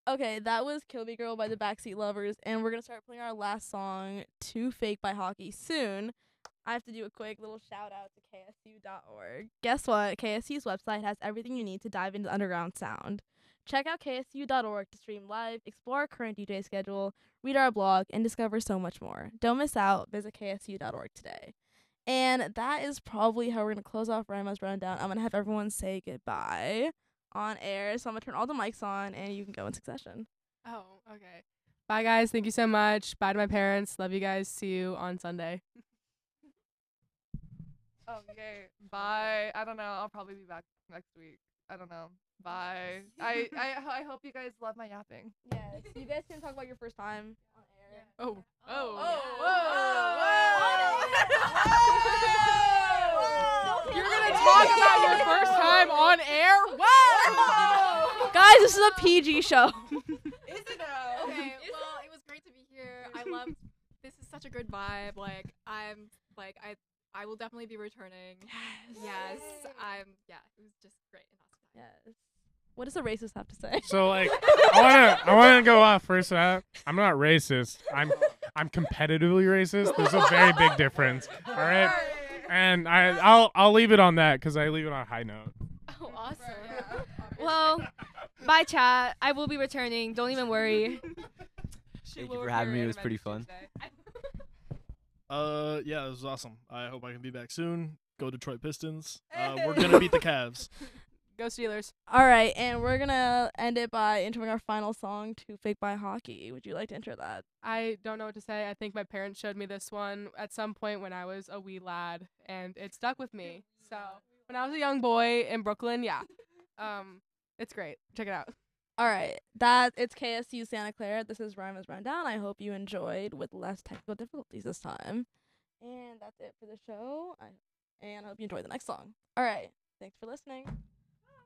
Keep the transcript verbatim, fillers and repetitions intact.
Okay, that was Kill Me Girl by the Backseat Lovers, and we're going to start playing our last song, Too Fake by Hockey, soon. I have to do a quick little shout out to K S U dot org. Guess what? K S U's website has everything you need to dive into underground sound. Check out K S U dot org to stream live, explore our current D J schedule, read our blog, and discover so much more. Don't miss out. Visit K S U dot org today. And that is probably how we're going to close off Rama's Rundown. I'm going to have everyone say goodbye on air. So I'm going to turn all the mics on, and you can go in succession. Oh, okay. Bye, guys. Thank you so much. Bye to my parents. Love you guys. See you on Sunday. Okay, bye. I don't know. I'll probably be back next week. I don't know. Bye. I, I I hope you guys love my yapping. Yes. You guys can talk about your first time on air. Oh. Oh. Whoa. You're going to talk about your first time on air? Whoa! Guys, this is a P G show. Is it now? Okay, well, it was great to be here. I loved. This is such a good vibe. Like, I'm like I I will definitely be returning. Yes. Yes, I'm. Yeah, it was just great and awesome. Yes. What does the racist have to say? So like, I wanna I wanna go off first. Uh, I'm not racist. I'm I'm competitively racist. There's a very big difference. All right, and I I'll I'll leave it on that because I leave it on a high note. Oh, awesome. Well, bye, chat. I will be returning. Don't even worry. Thank you for having me. It was pretty fun. Uh, yeah, it was awesome. I hope I can be back soon. Go Detroit Pistons. Uh, we're gonna beat the Cavs. Go Steelers. All right, and we're going to end it by introing our final song, Too Fake by Hockey. Would you like to intro that? I don't know what to say. I think my parents showed me this one at some point when I was a wee lad, and it stuck with me. So when I was a young boy in Brooklyn, yeah, um, it's great. Check it out. All right, that it's K S U Santa Clara. This is Rhymes Rundown. I hope you enjoyed with less technical difficulties this time. And that's it for the show. I, and I hope you enjoy the next song. All right, thanks for listening.